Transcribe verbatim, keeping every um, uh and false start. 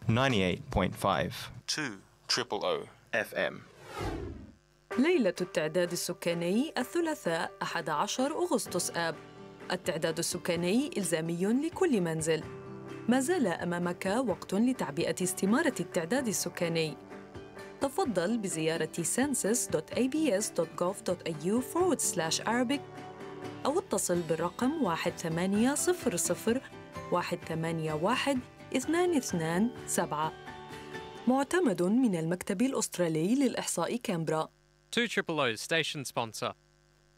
ninety-eight point five two triple O إف إم. ليلة التعداد السكاني الثلاثاء أحد عشر أغسطس آب. التعداد السكاني إلزامي لكل منزل. ما زال أمامك وقت لتعبئة استمارة التعداد السكاني. تفضل بزيارة census دوت إيه بي إس دوت جوف دوت إيه يو forward slash Arabic أو اتصل بالرقم واحد ثمانية صفر صفر واحد ثمانية واحد اثنان اثنان سبعة. معتمد من المكتب الأسترالي للإحصاء كامبرا. two triple O station sponsor.